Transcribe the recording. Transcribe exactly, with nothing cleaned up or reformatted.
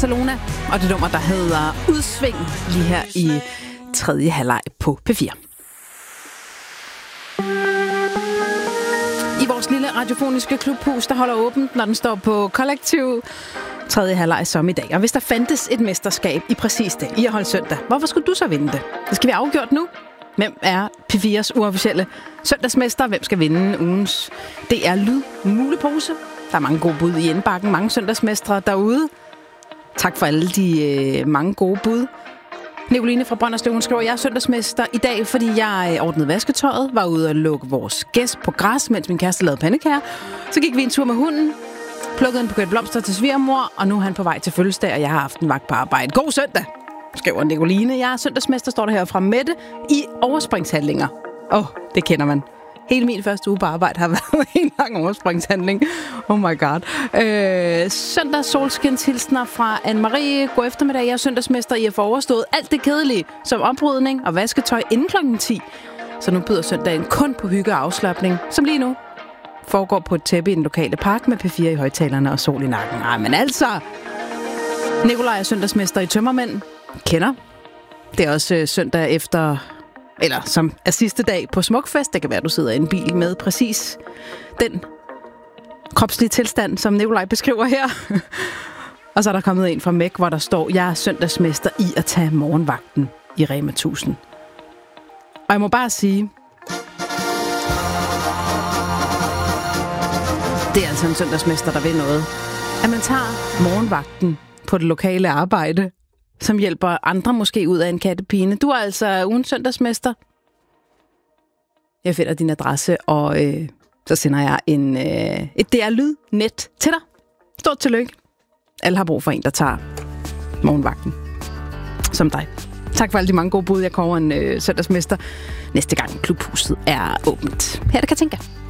Barcelona, og det nummer, der hedder Udsving, lige her i tredje halvleg på P fire. I vores lille radiofoniske klubhus, der holder åbent, når den står på kollektiv tredje halvleg som i dag. Og hvis der fandtes et mesterskab i præcis det, i at holde søndag, hvorfor skulle du så vinde det? Det skal vi afgjort nu. Hvem er P fires uofficielle søndagsmester? Hvem skal vinde ugens D R Lyd mulepose? Der er mange gode bud i indbakken, mange søndagsmestre derude. Tak for alle de øh, mange gode bud. Nicoline fra Brønderslev, hun skriver, jeg er søndagsmester i dag, fordi jeg ordnede vasketøjet, var ude og lukke vores gæst på græs, mens min kæreste lavede pandekager. Så gik vi en tur med hunden, plukkede en buket blomster til svigermor, og nu er han på vej til fødselsdag, og jeg har haft en vagt på arbejde. God søndag, skriver Nicoline. Jeg er søndagsmester, står der her fra Mette, i overspringshandlinger. Åh, oh, det kender man. Hele min første uge på arbejde har været en lang overspringshandling. Oh my god. Øh, søndags solskinshilsner fra Anne-Marie. God eftermiddag. Jeg er søndagsmester i at få overstået alt det kedelige, som oprydning og vasketøj inden klokken ti. Så nu byder søndagen kun på hygge og afslapning, som lige nu foregår på et tæppe i den lokale park med P fire i højtalerne og sol i nakken. Nej, men altså... Nikolaj er søndagsmester i tømmermænd. Kender. Det er også øh, søndag efter... Eller som er sidste dag på Smukfest. Det kan være, at du sidder i en bil med præcis den kropslige tilstand, som Nikolaj beskriver her. Og så er der kommet en fra Mæk, hvor der står, jeg er søndagsmester i at tage morgenvagten i Rema tusind. Og jeg må bare sige, det er altså en søndagsmester, der vil noget. At man tager morgenvagten på det lokale arbejde, som hjælper andre måske ud af en kattepine. Du er altså ugens søndagsmester. Jeg finder din adresse, og øh, så sender jeg en, øh, et D R Lyd-net til dig. Stort tillykke. Alle har brug for en, der tager morgenvagten. Som dig. Tak for alle de mange gode bud. Jeg kommer en øh, søndagsmester næste gang klubhuset er åbent. Her er det Katinka.